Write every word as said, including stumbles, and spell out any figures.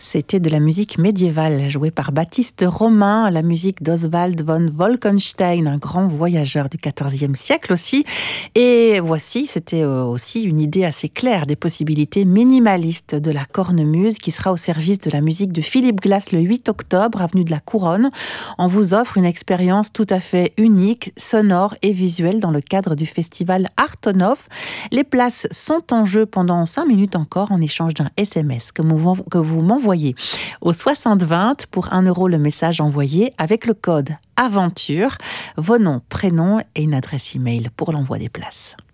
C'était de la musique médiévale jouée par Baptiste Romain, la musique d'Oswald von Wolkenstein, un grand voyageur du quatorzième siècle aussi. Et voici, c'était aussi une idée assez claire des possibilités minimalistes de la cornemuse qui sera au service de la musique de Philippe Glass le huit octobre, avenue de la Couronne. On vous offre une expérience tout à fait unique, sonore et visuelle dans le cadre du festival Art on Off. Les places sont en jeu pendant cinq minutes encore en échange d'un S M S que vous, que vous m'envoyez au soixante vingt pour un euro le message envoyé avec le code aventure, vos noms, prénoms et une adresse email pour l'envoi des places.